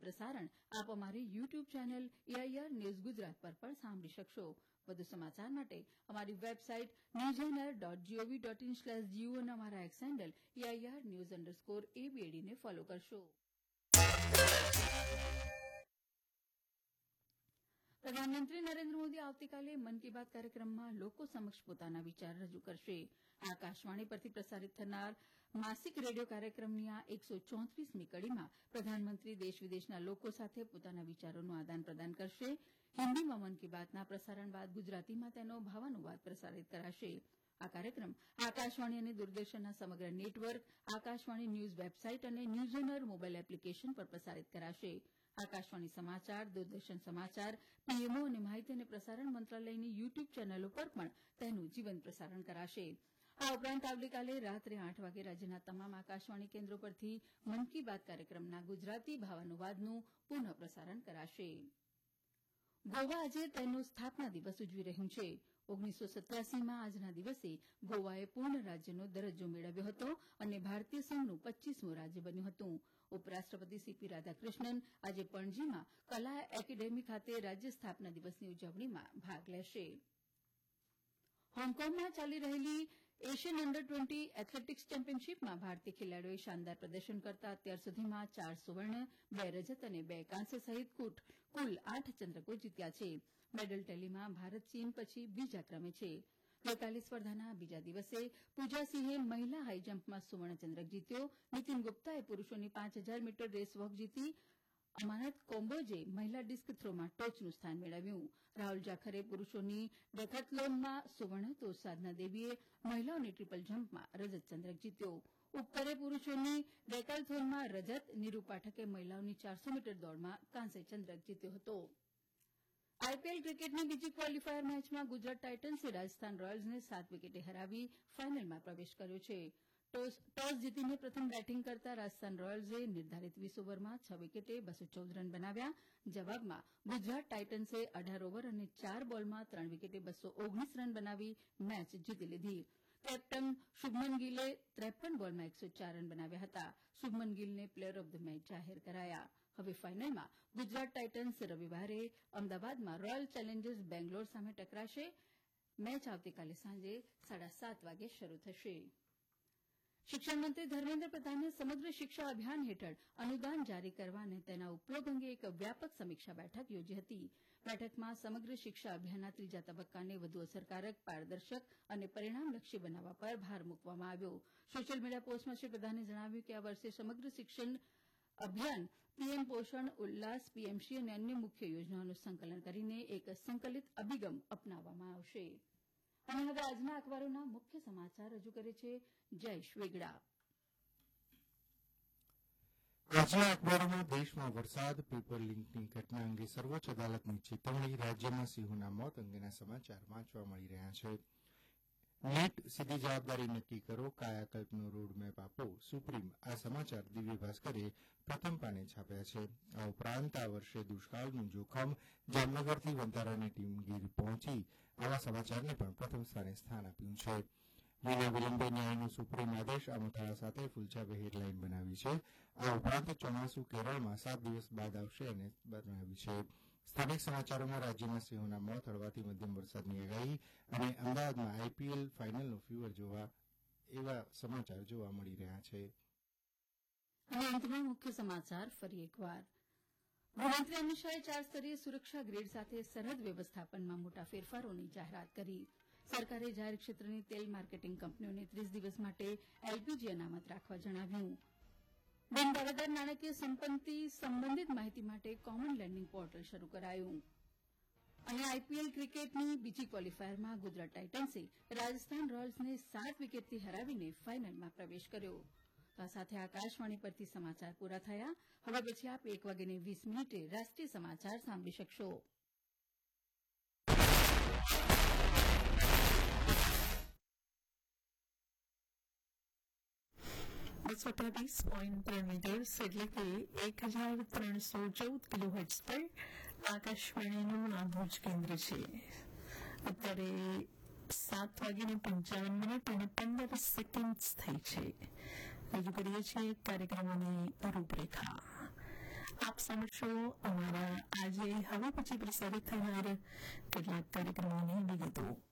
પ્રસારણ આપ અમારી YouTube channel AIR news Gujarat પર પણ સાંભળી શકશો. વધુ સમાચાર માટે અમારી વેબસાઇટ newsair.gov.in/gu અને અમારા એક્સ હેન્ડલ AIR_news_ABD ને ફોલો કરશો. પ્રધાનમંત્રી નરેન્દ્ર મોદી આવતીકાલે મન કી બાત કાર્યક્રમમાં લોકો સમક્ષ પોતાના વિચાર રજૂ કરશે. આકાશવાણી પરથી પ્રસારિત થનાર માસિક રેડિયો કાર્યક્રમની આ 134મી કડીમાં પ્રધાનમંત્રી દેશ વિદેશના લોકો સાથે પોતાના વિચારોનું આદાન પ્રદાન કરશે. હિન્દીમાં મન કી બાતના પ્રસારણ બાદ ગુજરાતીમાં તેનો ભાવાનુવાદ પ્રસારિત કરાશે. આ કાર્યક્રમ આકાશવાણી અને દૂરદર્શનના સમગ્ર નેટવર્ક, આકાશવાણી ન્યૂઝ વેબસાઇટ અને news on air mobile application પર પ્રસારિત કરાશે. આકાશવાણી સમાચાર, દૂરદર્શન સમાચાર, PMO અને માહિતી અને પ્રસારણ મંત્રાલયની યુટ્યુબ ચેનલો પર પણ તેનું જીવંત પ્રસારણ કરાશે. આ ઉપરાંત આવતીકાલે રાત્રે 8 વાગે રાજ્યના તમામ આકાશવાણી કેન્દ્રો પરથી મન કી બાત કાર્યક્રમના ગુજરાતી ભાવાનુવાદનું પુનઃ પ્રસારણ કરાશે. ગોવા આજે તેનો સ્થાપના દિવસ ઉજવી રહ્યું છે. 1987માં આજના દિવસે ગોવાએ પૂર્ણ રાજ્યનો દરજ્જો મેળવ્યો હતો અને ભારતીય સંઘનું 25મું રાજ્ય બન્યું હતું. ઉપરાષ્ટ્રપતિ CP રાધાકૃષ્ણન આજે પણજીમાં કલા એકેડેમી ખાતે રાજ્ય સ્થાપના દિવસની ઉજવણીમાં ભાગ લેશે. હોંગકોંગમાં ચાલી રહેલી એશિયન અંડર-20 એથ્લેટિક્સ ચેમ્પિયનશીપમાં ભારતીય ખેલાડીઓએ શાનદાર પ્રદર્શન કરતા અત્યાર સુધીમાં 4 સુવર્ણ, 2 રજત અને 2 કાંસ્ય સહિત કુલ 8 ચંદ્રકો જીત્યા છે. મેડલ ટેલીમાં ભારત ચીન પછી બીજા ક્રમે છે. ગઈકાલે સ્પર્ધાના બીજા દિવસે પૂજા સિંહે મહિલા હાઈ જમ્પમાં સુવર્ણચંદ્રક જીત્યો. નીતિન ગુપ્તાએ પુરૂષોની 5000 મીટર રેસ વોક જીતી. અમાનત કોમ્બોજે મહિલા ડિસ્ક થ્રોમાં ટોચનું સ્થાન મેળવ્યું. રાહુલ જાખરે પુરૂષોની ડેકાથ્લોનમાં સુવર્ણ તો સાધના દેવીએ મહિલાઓની ટ્રિપલ જમ્પમાં રજત ચંદ્રક જીત્યો. ઉપકરે પુરૂષોની ડેકાથ્લોનમાં રજત, નીરુ પાઠકે મહિલાઓની 400 મીટર દોડમાં કાંસ્ય ચંદ્રક જીત્યો હતો. IPL ક્રિકેટની બીજી ક્વોલિફાયર મેચમાં ગુજરાત ટાઇટન્સે રાજસ્થાન રોયલ્સને 7 વિકેટે હરાવી ફાઇનલમાં પ્રવેશ કર્યો છે. ટોસ જીતીને પ્રથમ બેટિંગ કરતા રાજસ્થાન રોયલ્સે નિર્ધારિત 20 ઓવરમાં 6 વિકેટે 214 રન બનાવ્યા. જવાબમાં ગુજરાત ટાઇટન્સે 18 ઓવર અને 4 બોલમાં 3 વિકેટે 219 રન બનાવી મેચ જીતી લીધી. કેપ્ટન શુભમન ગિલે 53 બોલમાં 104 રન બનાવ્યા હતા. Shubman ગિલને player of the match જાહેર કરાયા. હવે ફાઇનલમાં ગુજરાત ટાઇટન્સ રવિવારે અમદાવાદમાં રોયલ ચેલેન્જર્સ બેંગ્લોર સામે ટકરાશે. મેચ આવતીકાલે સાંજે 7:30 વાગે શરૂ થશે. શિક્ષણ મંત્રી ધર્મેન્દ્ર પ્રધાને સમગ્ર શિક્ષા અભિયાન હેઠળ અનુદાન જારી કરવા અને તેના ઉપયોગ અંગે એક વ્યાપક સમીક્ષા બેઠક યોજી હતી. બેઠકમાં સમગ્ર શિક્ષા અભિયાનના ત્રીજા તબક્કાને વધુ અસરકારક, પારદર્શક અને પરિણામલક્ષી બનાવવા પર ભાર મૂકવામાં આવ્યો. સોશિયલ મીડિયા પોસ્ટમાં શ્રી પ્રધાને જણાવ્યું કે આ વર્ષે સમગ્ર શિક્ષણ અભિયાન PM પોષણ, ઉલ્લાસ, PMC અને અન્ય મુખ્ય યોજનાઓનું સંકલન કરીને એક સંકલિત અભિગમ અપનાવવામાં આવશે. અને હવે આજના અખબારોના મુખ્ય સમાચાર રજૂ કરે છે જયેશ વેગડા. આજના અખબારોમાં દેશમાં વરસાદ, પેપર લીકની ઘટના અંગે સર્વોચ્ચ અદાલતની ચેતવણી, રાજ્યમાં સિંહોના મોત અંગેના સમાચાર વાંચવા મળી રહ્યા છે. નીટ સીધી જવાબદારી નક્કી કરો, કાયાકલ્પનો રોડમેપ આપો, સુપ્રીમ આ સમાચાર દિવ્ય ભાસ્કરે પ્રથમ પાને છાપ્યા છે. આ ઉપરાંત આ વર્ષે દુષ્કાળનું જોખમ, જામનગરથી વંતારાની ટીમ ગીર પહોંચી આવા સમાચારને પણ પ્રથમ સ્થાને સ્થાન આપ્યું છે. વિના વિલંબે ન્યાયનો સુપ્રીમ આદેશ આ મથાળા સાથે ફૂલછાપે હેડલાઇન બનાવી છે. આ ઉપરાંત ચોમાસું કેરળમાં 7 દિવસ બાદ આવશે અને બનાવી છે. સ્થાનિક સમાચારોમાં રાજ્યમાં સિંહોના મોત, હળવાથી મધ્યમ વરસાદની આગાહી અને અમદાવાદમાં IPL ફાઇનલનો ફીવર એવા સમાચાર જોવા મળી રહ્યા છે. અને અંતમાં મુખ્ય સમાચાર ફરી એકવાર. ગૃહમંત્રી અમિત શાહે 4 સ્તરીય સુરક્ષા ગ્રીડ સાથે સરહદ વ્યવસ્થાપનમાં મોટા ફેરફારોની જાહેરાત કરી. સરકારે જાહેર ક્ષેત્રની તેલ માર્કેટિંગ કંપનીઓને 30 દિવસ માટે LPG અનામત રાખવા જણાવ્યું. બિનદાવેદાર નાણાકીય સંપત્તિ સંબંધિત માહિતી માટે કોમન લેન્ડિંગ પોર્ટલ શરૂ કરાયું. અને IPL ક્રિકેટની બીજી ક્વોલિફાયરમાં ગુજરાત ટાઇટન્સે રાજસ્થાન રોયલ્સને 7 વિકેટથી હરાવીને ફાઇનલમાં પ્રવેશ કર્યો. તો આ સાથે આકાશવાણી પરથી સમાચાર પૂરા થયા. હવે પછી આપ 1:20 રાષ્ટ્રીય સમાચાર સાંભળી શકશો. મીટર્સ એટલે કે 1314 કિલોહર્ટ્ઝ પર આકાશવાણીનું આ ભુજ કેન્દ્ર છે. અત્યારે 7:55 અને 15 સેકન્ડ થઈ છે. રજૂ કરીએ છીએ કાર્યક્રમોની રૂપરેખા. આપ સાંભળશો અમારા આજે હવે પછી પ્રસારિત થનાર કેટલાક કાર્યક્રમોની વિગતો.